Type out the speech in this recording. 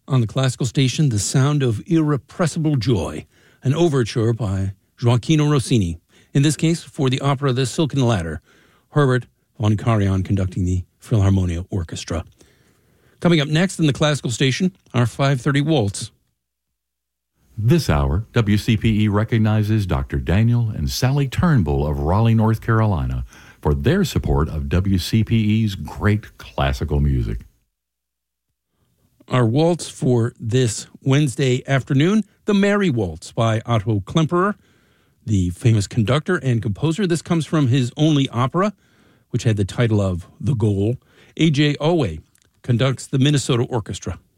On the classical station, The Sound of Irrepressible Joy, an overture by Gioachino Rossini. In this case, for the opera The Silken Ladder, Herbert von Karajan conducting the Philharmonia Orchestra. Coming up next in the classical station, our 5:30 Waltz. This hour, WCPE recognizes Dr. Daniel and Sally Turnbull of Raleigh, North Carolina, for their support of WCPE's great classical music. Our waltz for this Wednesday afternoon, The Merry Waltz by Otto Klemperer, the famous conductor and composer. This comes from his only opera, which had the title of The Goal. A.J. Owe conducts the Minnesota Orchestra.